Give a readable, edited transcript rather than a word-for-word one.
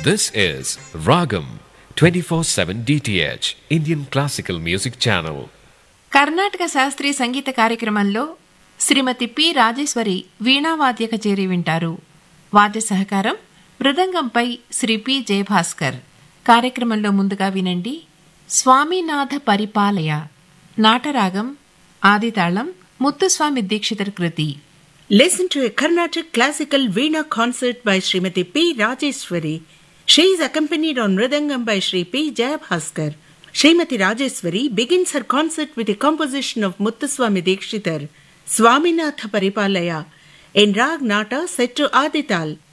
This is Ragam 24/7 DTH Indian Classical Music Channel. Karnataka శాస్త్రీయ సంగీత కార్యక్రమంలో శ్రీమతి P Rajeshwari వీణావాద్య కచేరీ వింటారు. వాద్య సహకారం మృదంగంపై శ్రీ పి జయభాస్కర్. కార్యక్రమంలో ముందుగా వినండి స్వామినాథ పరిపాలయ, నాటరాగం, ఆదితాళం, ముత్తుస్వామి దీక్షితర్ కృతి. Listen to a Carnatic classical Veena concert by Srimati P. Rajeshwari. She is accompanied on Mridangam by Sri P. Jayabhaskar. Srimati Rajeshwari begins her concert with a composition of Muthuswami Dikshitar, Swaminatha Paripalaya, in Rag Nata set to Adital.